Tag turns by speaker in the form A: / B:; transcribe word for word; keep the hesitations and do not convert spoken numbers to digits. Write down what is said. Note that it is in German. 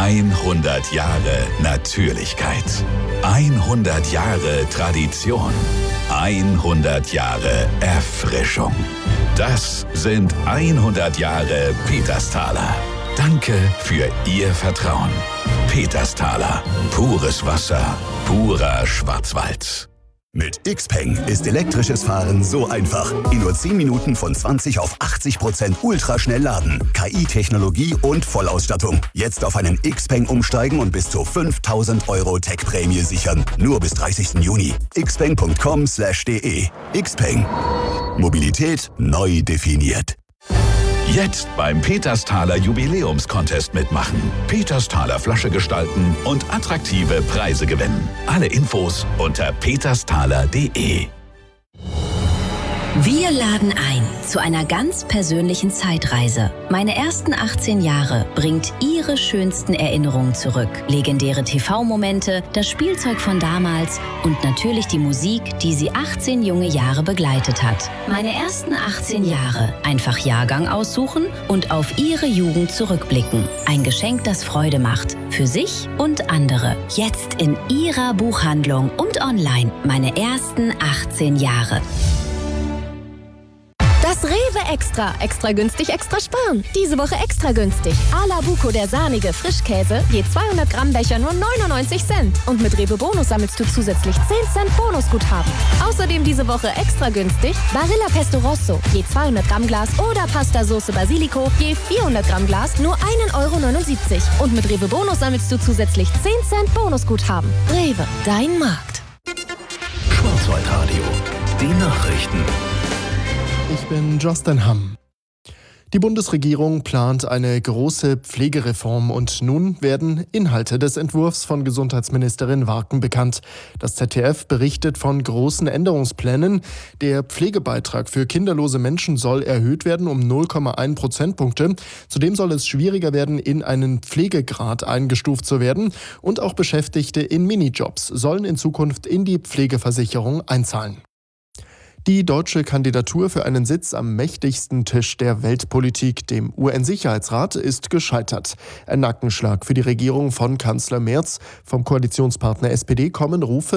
A: hundert Jahre Natürlichkeit. hundert Jahre Tradition. hundert Jahre Erfrischung. Das sind hundert Jahre Petersthaler. Danke für Ihr Vertrauen. Petersthaler. Pures Wasser. Purer Schwarzwald.
B: Mit Xpeng ist elektrisches Fahren so einfach. In nur zehn Minuten von zwanzig auf achtzig Prozent ultraschnell laden. K I-Technologie und Vollausstattung. Jetzt auf einen Xpeng umsteigen und bis zu fünftausend Euro Tech-Prämie sichern. Nur bis dreißigsten Juni. xpeng punkt com slash de. Xpeng. Mobilität neu definiert.
A: Jetzt beim Petersthaler Jubiläumscontest mitmachen. Petersthaler Flasche gestalten und attraktive Preise gewinnen. Alle Infos unter petersthaler punkt de.
C: Wir laden ein zu einer ganz persönlichen Zeitreise. Meine ersten achtzehn Jahre bringt Ihre schönsten Erinnerungen zurück. Legendäre T V-Momente, das Spielzeug von damals und natürlich die Musik, die Sie achtzehn junge Jahre begleitet hat. Meine ersten achtzehn Jahre. Einfach Jahrgang aussuchen und auf Ihre Jugend zurückblicken. Ein Geschenk, das Freude macht. Für sich und andere. Jetzt in Ihrer Buchhandlung und online. Meine ersten achtzehn Jahre.
D: Das Rewe Extra. Extra günstig, extra sparen. Diese Woche extra günstig. Ala Buco, der sahnige Frischkäse, je zweihundert Gramm Becher nur neunundneunzig Cent. Und mit Rewe Bonus sammelst du zusätzlich zehn Cent Bonusguthaben. Außerdem diese Woche extra günstig Barilla Pesto Rosso, je zweihundert Gramm Glas oder Pasta Soße Basilico, je vierhundert Gramm Glas nur ein Euro neunundsiebzig. Und mit Rewe Bonus sammelst du zusätzlich zehn Cent Bonusguthaben. Rewe, dein Markt.
E: Schwarzwaldradio, die Nachrichten.
F: Ich bin Justin Hamm. Die Bundesregierung plant eine große Pflegereform und nun werden Inhalte des Entwurfs von Gesundheitsministerin Warken bekannt. Das Z D F berichtet von großen Änderungsplänen. Der Pflegebeitrag für kinderlose Menschen soll erhöht werden um null Komma eins Prozentpunkte. Zudem soll es schwieriger werden, in einen Pflegegrad eingestuft zu werden. Und auch Beschäftigte in Minijobs sollen in Zukunft in die Pflegeversicherung einzahlen. Die deutsche Kandidatur für einen Sitz am mächtigsten Tisch der Weltpolitik, dem U N-Sicherheitsrat, ist gescheitert. Ein Nackenschlag für die Regierung von Kanzler Merz. Vom Koalitionspartner S P D kommen Rufe